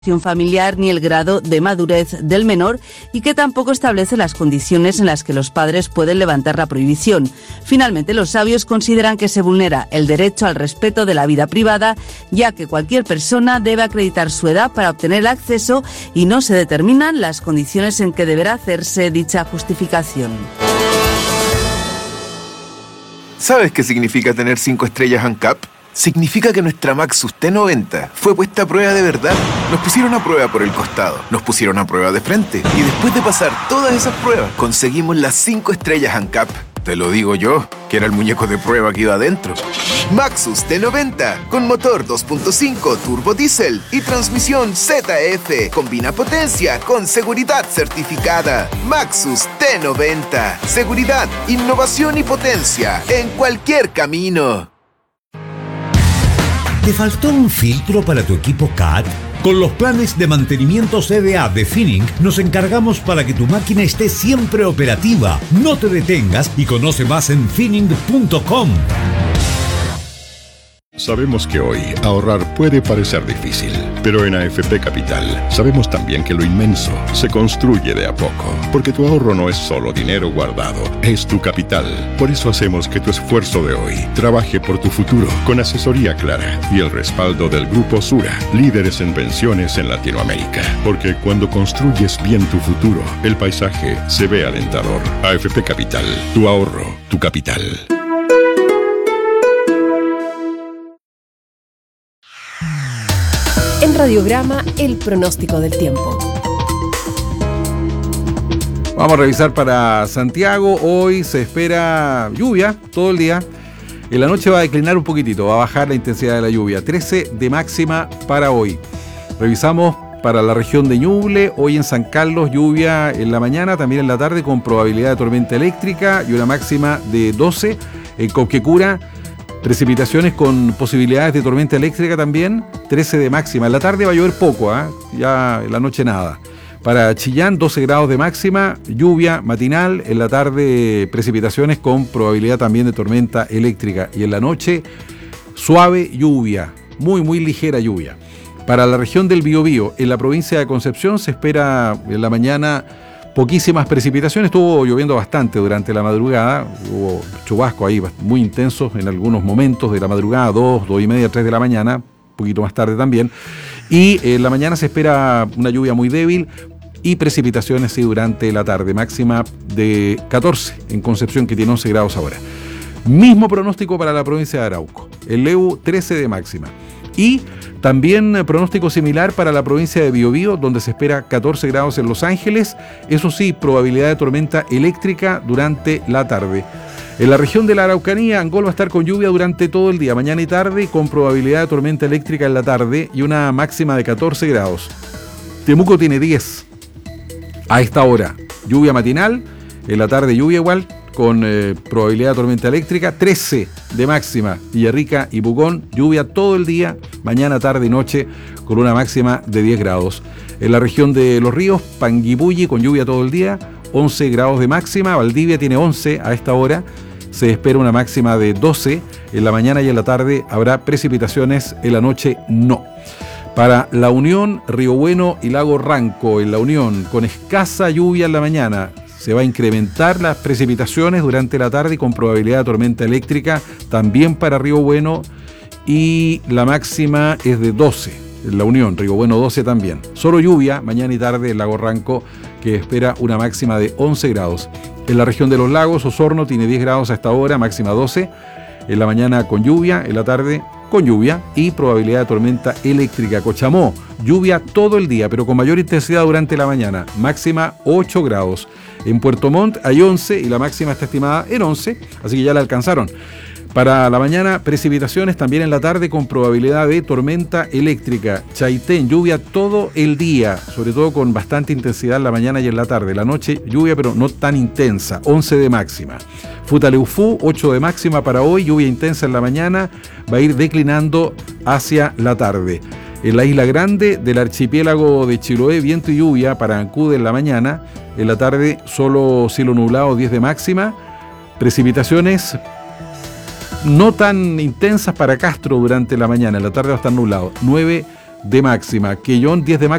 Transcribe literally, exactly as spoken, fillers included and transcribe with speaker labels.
Speaker 1: familiar ni el grado de madurez del menor y que tampoco establece las condiciones en las que los padres pueden levantar la prohibición. Finalmente, los sabios consideran que se vulnera el derecho al respeto de la vida privada, ya que cualquier persona debe acreditar su edad para obtener el acceso y no se determinan las condiciones en que deberá hacerse dicha justificación.
Speaker 2: ¿Sabes qué significa tener cinco estrellas ANCAP? Significa que nuestra Maxus T noventa fue puesta a prueba de verdad. Nos pusieron a prueba por el costado, nos pusieron a prueba de frente y después de pasar todas esas pruebas conseguimos las cinco estrellas ANCAP. Te lo digo yo, que era el muñeco de prueba que iba adentro. Maxus T noventa, con motor dos punto cinco turbo diésel y transmisión Z F. Combina potencia con seguridad certificada. Maxus T noventa. Seguridad, innovación y potencia en cualquier camino.
Speaker 3: ¿Te faltó un filtro para tu equipo C A T? Con los planes de mantenimiento C D A de Finning nos encargamos para que tu máquina esté siempre operativa. No te detengas y conoce más en finning punto com.
Speaker 4: Sabemos que hoy ahorrar puede parecer difícil, pero en A F P Capital sabemos también que lo inmenso se construye de a poco, porque tu ahorro no es solo dinero guardado, es tu capital. Por eso hacemos que tu esfuerzo de hoy trabaje por tu futuro, con asesoría clara y el respaldo del Grupo Sura, líderes en pensiones en Latinoamérica. Porque cuando construyes bien tu futuro, el paisaje se ve alentador. A F P Capital, tu ahorro, tu capital.
Speaker 5: En Radiograma, el pronóstico del tiempo.
Speaker 6: Vamos a revisar para Santiago. Hoy se espera lluvia todo el día. En la noche va a declinar un poquitito, va a bajar la intensidad de la lluvia. trece de máxima para hoy. Revisamos para la región de Ñuble. Hoy en San Carlos, lluvia en la mañana, también en la tarde, con probabilidad de tormenta eléctrica y una máxima de doce. En Cauquecura, precipitaciones con posibilidades de tormenta eléctrica también, trece de máxima. En la tarde va a llover poco, ¿eh? Ya en la noche nada. Para Chillán, doce grados de máxima, lluvia matinal. En la tarde, precipitaciones con probabilidad también de tormenta eléctrica. Y en la noche, suave lluvia, muy, muy ligera lluvia. Para la región del Biobío, en la provincia de Concepción, se espera en la mañana poquísimas precipitaciones. Estuvo lloviendo bastante durante la madrugada, hubo chubascos ahí muy intensos en algunos momentos de la madrugada, dos, dos y media, tres de la mañana, un poquito más tarde también. Y en la mañana se espera una lluvia muy débil y precipitaciones sí, durante la tarde, máxima de catorce en Concepción, que tiene once grados ahora. Mismo pronóstico para la provincia de Arauco, el Leu trece de máxima. Y también pronóstico similar para la provincia de Biobío, donde se espera catorce grados en Los Ángeles. Eso sí, probabilidad de tormenta eléctrica durante la tarde. En la región de la Araucanía, Angol va a estar con lluvia durante todo el día, mañana y tarde, con probabilidad de tormenta eléctrica en la tarde y una máxima de catorce grados. Temuco tiene diez a esta hora. Lluvia matinal, en la tarde lluvia igual, con eh, probabilidad de tormenta eléctrica, trece de máxima. Villarrica y Pucón, lluvia todo el día, mañana, tarde y noche, con una máxima de diez grados. En la región de Los Ríos, Panguipulli, con lluvia todo el día, once grados de máxima. Valdivia tiene once a esta hora, se espera una máxima de doce. En la mañana y en la tarde habrá precipitaciones, en la noche no. Para La Unión, Río Bueno y Lago Ranco, en La Unión, con escasa lluvia en la mañana, se va a incrementar las precipitaciones durante la tarde y con probabilidad de tormenta eléctrica también para Río Bueno, y la máxima es de doce en La Unión, Río Bueno doce también. Solo lluvia mañana y tarde en Lago Ranco, que espera una máxima de once grados. En la región de los lagos, Osorno tiene diez grados a esta hora, máxima doce. En la mañana con lluvia, en la tarde con lluvia y probabilidad de tormenta eléctrica. Cochamó, lluvia todo el día, pero con mayor intensidad durante la mañana, máxima ocho grados. En Puerto Montt hay once y la máxima está estimada en once, así que ya la alcanzaron. Para la mañana, precipitaciones también en la tarde con probabilidad de tormenta eléctrica. Chaitén, lluvia todo el día, sobre todo con bastante intensidad en la mañana y en la tarde. La noche, lluvia, pero no tan intensa, once de máxima. Futaleufú, ocho de máxima para hoy, lluvia intensa en la mañana, va a ir declinando hacia la tarde. En la Isla Grande del archipiélago de Chiloé, viento y lluvia para Ancud en la mañana. En la tarde, solo cielo nublado, diez de máxima. Precipitaciones no tan intensas para Castro durante la mañana. En la tarde va a estar nublado, nueve de máxima. Quellón diez de máxima.